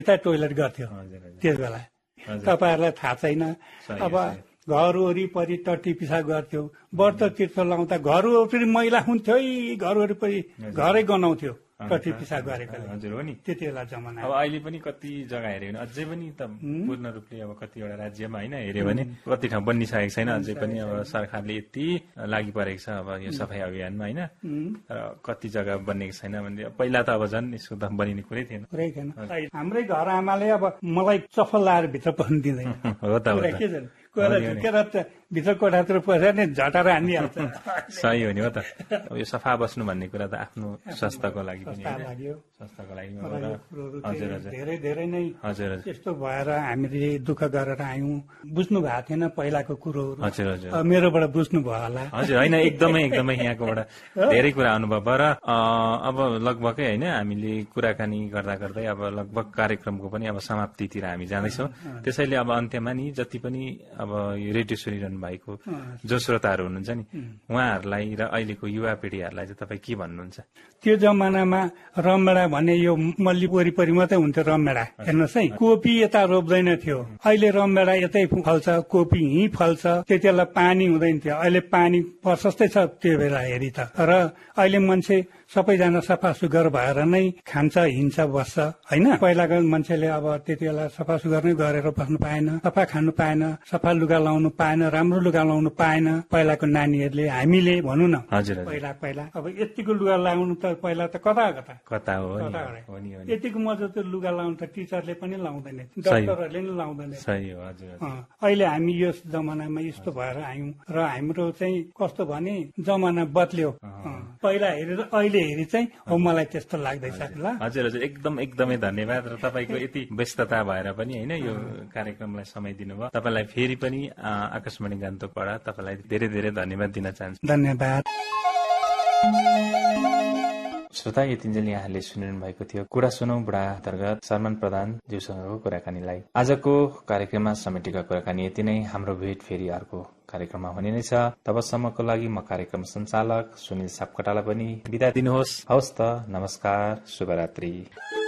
Toilet गर्थ्यो त्यस बेला तपाईहरुलाई थाहा छैन। अब घर वरिपरि टट्टी पिसाब गर्थ्यो, व्रत तीर्थ लाउँदा घर वरिपरि मैला हुन्थ्यो, घर वरिपरि घरै गनाउँथ्यो टट्टी पिसाब गरेकोले। हजुर हो नि, त्यति बेला जमाना। अब अहिले पनि कति जग्गा हेऱ्यो भने अझै पनि त पूर्ण रूपले अब कतिवटा राज्यमा होइन हेऱ्यो भने कति ठाउँ बनिसकेको छैन अझै पनि। अब सरकारले यति लागि परेको छ अब यो सफाई अभियानमा होइन, तर कति जग्गा बनिएको छैन भने पहिला त अब झन् यसको त बनिने कुरै थिएन। हाम्रै घर आमाले अब मलाई चप्पल लाएर भित्र पस्नु दिँदैन। हो त के छ कोही झुकेर भित्र कोठातिर पसेर नि झटाएर हानिहाल्छ। सही हो नि हो त। अब यो सफा बस्नु भन्ने कुरा त आफ्नो स्वास्थ्यको लागि पनि स्वास्थ्यको लागि हजुर हजुर धेरै धेरै नै हजुर त्यस्तो भएर हामीले दुःख गरेर आयौँ। बुझ्नु भएको थिएन पहिलाको कुरोहरू। हजुर हजुर मेरोबाट बुझ्नु भयो होला। हजुर होइन एकदमै एकदमै यहाँकोबाट धेरै कुरा अनुभव भयो र अब लगभगै होइन हामीले कुराकानी गर्दा गर्दै अब लगभग कार्यक्रमको पनि अब समाप्तितिर हामी जाँदैछौँ। त्यसैले अब अन्त्यमा नि जति पनि अब यो रेडियो सुनिरहनु भएको जो श्रोताहरू हुनुहुन्छ नि उहाँहरूलाई र अहिलेको युवा पिँढीहरूलाई चाहिँ तपाईँ के भन्नुहुन्छ? त्यो जमानामा रमभेडा भने यो मल्ली वरिपरि मात्रै हुन्थ्यो रमभेडा। हेर्नुहोस् है, कोपी यता रोप्दैन थियो, अहिले रमभेडा यतै फल्छ, कोपी यहीँ फल्छ। त्यति बेला पानी हुँदैन थियो, अहिले पानी प्रशस्तै छ त्यो बेला हेरी त। र अहिले मान्छे सबैजना सफा सुग्घर भएर नै खान्छ, हिँड्छ, बस्छ होइन। पहिलाको मान्छेले अब त्यति बेला सफा सुग्घर नै गरेर बस्नु पाएन, सफा खानु पाएन, सफा लुगा लाउनु पाएन, राम्रो लुगा लाउनु पाएन पहिलाको नानीहरूले। हामीले भनौँ न पहिला अब यतिको लुगा लाउनु त पहिला त कता हो यतिको मजाको लुगा लाउनु त टिचरले पनि लाउँदैन, डाक्टरहरूले पनि लाउँदैन। अहिले हामी यो जमानामा यस्तो भएर आयौँ र हाम्रो चाहिँ कस्तो भने जमाना बदल्यो। पहिला हेरेर अहिले हेरी चाहिँ हो मलाई त्यस्तो लाग्दैछ। ल हजुर हजुर एकदम एकदमै धन्यवाद। र तपाईँको यति व्यस्तता भएर पनि होइन यो कार्यक्रमलाई समय दिनुभयो। तपाईँलाई फेरि पनि आकाशवाणी गान्तोकबाट तपाईँलाई धेरै धेरै धन्यवाद दिन चाहन्छु। धन्यवाद। श्रोता यतिन्जेल यहाँले सुनिरहनु भएको थियो कुरा सुनौ बुढा अन्तर्गत शर्मन प्रधान ज्यूसँगको कुराकानीलाई। आजको कार्यक्रममा समेटेका कुराकानी यति नै। हाम्रो भेट फेरि अर्को कार्यक्रममा हुने नै छ। तबसम्मको लागि म कार्यक्रम सञ्चालक सुनिल सापकोटालाई पनि बिदा दिनुहोस्। हवस् त, नमस्कार, शुभरात्रि।